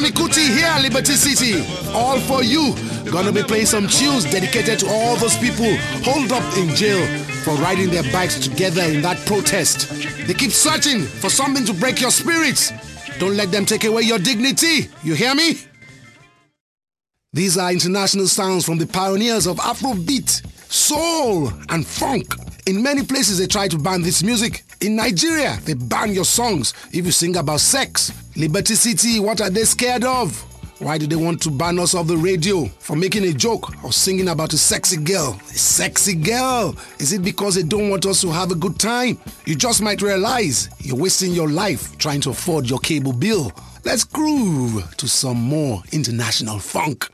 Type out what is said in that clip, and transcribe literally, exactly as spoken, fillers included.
Femi Kuti here, Liberty City. All for you. Gonna be playing some tunes dedicated to all those people holed up in jail for riding their bikes together in that protest. They keep searching for something to break your spirits. Don't let them take away your dignity. You hear me? These are international sounds from the pioneers of Afrobeat, soul, and funk. In many places, they try to ban this music. In Nigeria, they ban your songs if you sing about sex. Liberty City, what are they scared of? Why do they want to ban us off the radio for making a joke or singing about a sexy girl? A sexy girl? Is it because they don't want us to have a good time? You just might realize you're wasting your life trying to afford your cable bill. Let's groove to some more international funk.